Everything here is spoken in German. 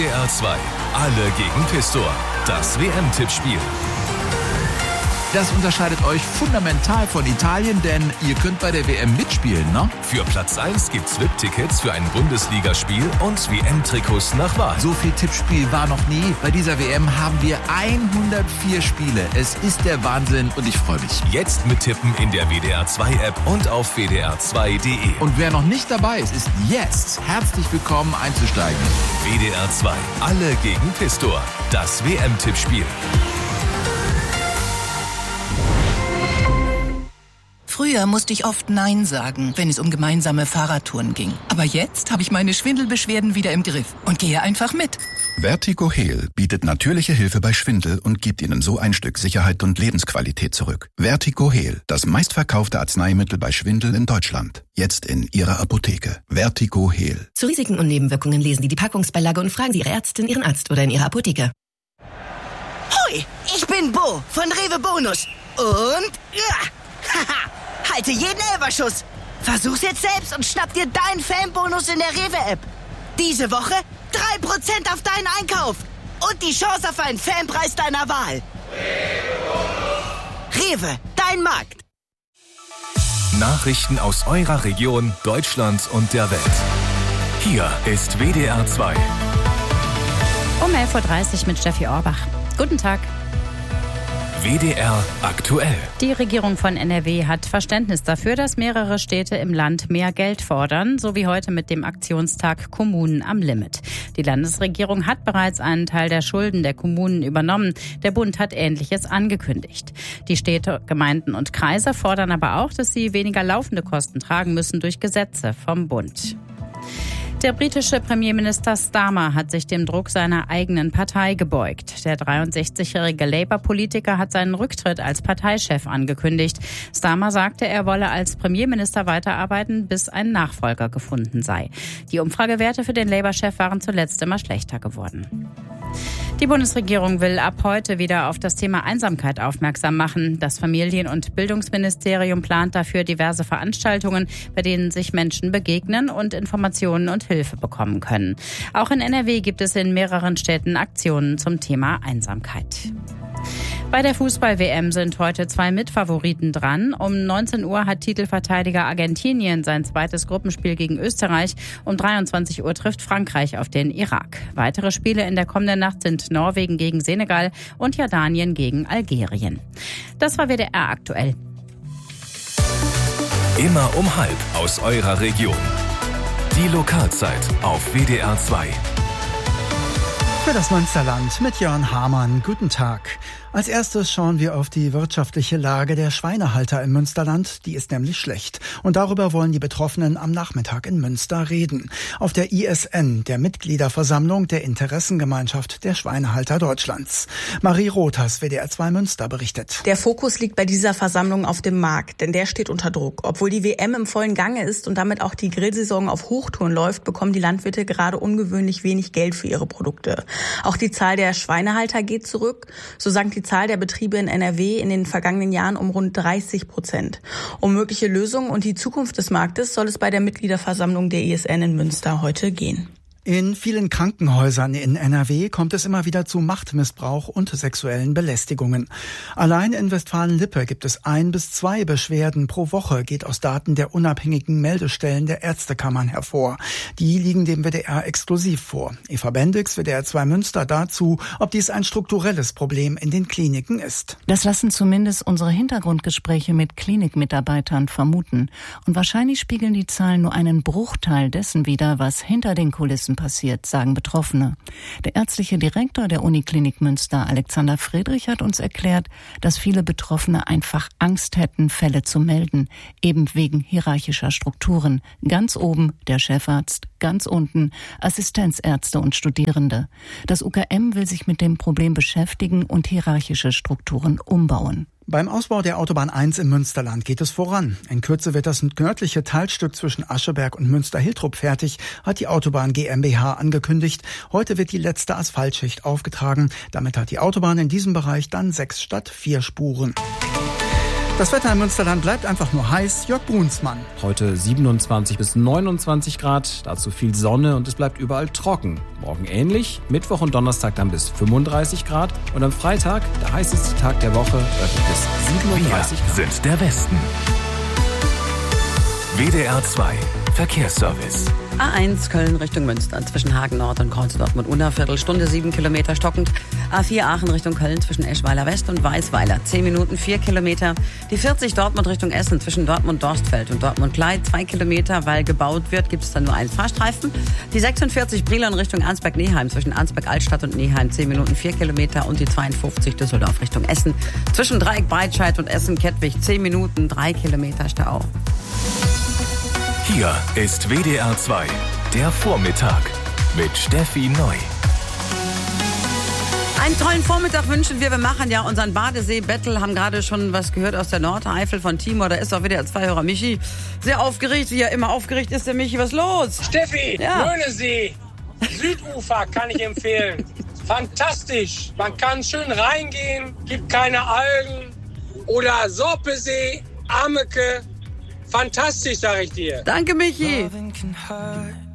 WDR 2. Alle gegen Pistor. Das WM-Tippspiel. Das unterscheidet euch fundamental von Italien, denn ihr könnt bei der WM mitspielen, ne? Für Platz 1 gibt's VIP-Tickets für ein Bundesligaspiel und WM-Trikots nach Wahl. So viel Tippspiel war noch nie. Bei dieser WM haben wir 104 Spiele. Es ist der Wahnsinn und ich freue mich. Jetzt mittippen in der WDR 2 App und auf wdr2.de. Und wer noch nicht dabei ist, ist jetzt herzlich willkommen einzusteigen. WDR 2. Alle gegen Pistor. Das WM-Tippspiel. Früher musste ich oft Nein sagen, wenn es um gemeinsame Fahrradtouren ging. Aber jetzt habe ich meine Schwindelbeschwerden wieder im Griff und gehe einfach mit. Vertigo Heal bietet natürliche Hilfe bei Schwindel und gibt Ihnen so ein Stück Sicherheit und Lebensqualität zurück. Vertigo Heal, das meistverkaufte Arzneimittel bei Schwindel in Deutschland. Jetzt in Ihrer Apotheke. Vertigo Heal. Zu Risiken und Nebenwirkungen lesen Sie die Packungsbeilage und fragen Sie Ihre Ärztin, Ihren Arzt oder in Ihrer Apotheke. Hoi, ich bin Bo von Rewe Bonus. Und haha, halte jeden Elferschuss. Versuch's jetzt selbst und schnapp dir deinen Fanbonus in der Rewe-App. Diese Woche 3% auf deinen Einkauf. Und die Chance auf einen Fanpreis deiner Wahl. Rewe, dein Markt. Nachrichten aus eurer Region, Deutschland und der Welt. Hier ist WDR 2. Um 11.30 Uhr mit Steffi Orbach. Guten Tag. WDR aktuell. Die Regierung von NRW hat Verständnis dafür, dass mehrere Städte im Land mehr Geld fordern, so wie heute mit dem Aktionstag Kommunen am Limit. Die Landesregierung hat bereits einen Teil der Schulden der Kommunen übernommen. Der Bund hat Ähnliches angekündigt. Die Städte, Gemeinden und Kreise fordern aber auch, dass sie weniger laufende Kosten tragen müssen durch Gesetze vom Bund. Der britische Premierminister Starmer hat sich dem Druck seiner eigenen Partei gebeugt. Der 63-jährige Labour-Politiker hat seinen Rücktritt als Parteichef angekündigt. Starmer sagte, er wolle als Premierminister weiterarbeiten, bis ein Nachfolger gefunden sei. Die Umfragewerte für den Labour-Chef waren zuletzt immer schlechter geworden. Die Bundesregierung will ab heute wieder auf das Thema Einsamkeit aufmerksam machen. Das Familien- und Bildungsministerium plant dafür diverse Veranstaltungen, bei denen sich Menschen begegnen und Informationen und Hilfe bekommen können. Auch in NRW gibt es in mehreren Städten Aktionen zum Thema Einsamkeit. Bei der Fußball-WM sind heute 2 Mitfavoriten dran. Um 19 Uhr hat Titelverteidiger Argentinien sein zweites Gruppenspiel gegen Österreich. Um 23 Uhr trifft Frankreich auf den Irak. Weitere Spiele in der kommenden Nacht sind Norwegen gegen Senegal und Jordanien gegen Algerien. Das war WDR aktuell. Immer um 12:30 aus eurer Region. Die Lokalzeit auf WDR 2. Für das Münsterland mit Jörn Hamann. Guten Tag. Als erstes schauen wir auf die wirtschaftliche Lage der Schweinehalter im Münsterland. Die ist nämlich schlecht. Und darüber wollen die Betroffenen am Nachmittag in Münster reden. Auf der ISN, der Mitgliederversammlung der Interessengemeinschaft der Schweinehalter Deutschlands. Marie Rothers, WDR 2 Münster, berichtet. Der Fokus liegt bei dieser Versammlung auf dem Markt, denn der steht unter Druck. Obwohl die WM im vollen Gange ist und damit auch die Grillsaison auf Hochtouren läuft, bekommen die Landwirte gerade ungewöhnlich wenig Geld für ihre Produkte. Auch die Zahl der Schweinehalter geht zurück. So sank die Zahl der Betriebe in NRW in den vergangenen Jahren um rund 30%. Um mögliche Lösungen und die Zukunft des Marktes soll es bei der Mitgliederversammlung der ISN in Münster heute gehen. In vielen Krankenhäusern in NRW kommt es immer wieder zu Machtmissbrauch und sexuellen Belästigungen. Allein in Westfalen-Lippe gibt es 1 bis 2 Beschwerden pro Woche, geht aus Daten der unabhängigen Meldestellen der Ärztekammern hervor. Die liegen dem WDR exklusiv vor. Eva Bendix, WDR 2 Münster, dazu, ob dies ein strukturelles Problem in den Kliniken ist. Das lassen zumindest unsere Hintergrundgespräche mit Klinikmitarbeitern vermuten. Und wahrscheinlich spiegeln die Zahlen nur einen Bruchteil dessen wider, was hinter den Kulissen passiert, sagen Betroffene. Der ärztliche Direktor der Uniklinik Münster, Alexander Friedrich, hat uns erklärt, dass viele Betroffene einfach Angst hätten, Fälle zu melden, eben wegen hierarchischer Strukturen. Ganz oben der Chefarzt, ganz unten Assistenzärzte und Studierende. Das UKM will sich mit dem Problem beschäftigen und hierarchische Strukturen umbauen. Beim Ausbau der Autobahn 1 im Münsterland geht es voran. In Kürze wird das nördliche Teilstück zwischen Ascheberg und Münster-Hiltrup fertig, hat die Autobahn GmbH angekündigt. Heute wird die letzte Asphaltschicht aufgetragen. Damit hat die Autobahn in diesem Bereich dann 6 statt 4 Spuren. Das Wetter im Münsterland bleibt einfach nur heiß. Jörg Brunsmann. Heute 27 bis 29 Grad, dazu viel Sonne und es bleibt überall trocken. Morgen ähnlich, Mittwoch und Donnerstag dann bis 35 Grad und am Freitag, der heißeste Tag der Woche, örtlich bis 37 Grad. Wir sind der Westen. WDR 2 Verkehrsservice. A1 Köln Richtung Münster zwischen Hagen Nord und Kreuzdorf mit Unna, Viertelstunde 7 Kilometer stockend. A4 Aachen Richtung Köln zwischen Eschweiler West und Weißweiler 10 Minuten 4 Kilometer. Die 40 Dortmund Richtung Essen zwischen Dortmund-Dorstfeld und Dortmund-Klei 2 Kilometer, weil gebaut wird, gibt es dann nur einen Fahrstreifen. Die 46 Brilon Richtung Arnsberg-Neheim zwischen Arnsberg-Altstadt und Neheim 10 Minuten 4 Kilometer und die 52 Düsseldorf Richtung Essen zwischen Dreieck-Breitscheid und Essen-Kettwig 10 Minuten 3 Kilometer Stau. Hier ist WDR 2, der Vormittag mit Steffi Neu. Einen tollen Vormittag wünschen wir. Wir machen ja unseren Badesee-Battle, haben gerade schon was gehört aus der Nordeifel von Timor. Da ist auch WDR 2-Hörer Michi sehr aufgeregt, wie er immer aufgeregt ist. Der Michi, was ist los? Steffi, Möhnesee, Südufer kann ich empfehlen. Fantastisch. Man kann schön reingehen, gibt keine Algen. Oder Sorpesee, Ameke. Fantastisch, sag ich dir. Danke, Michi.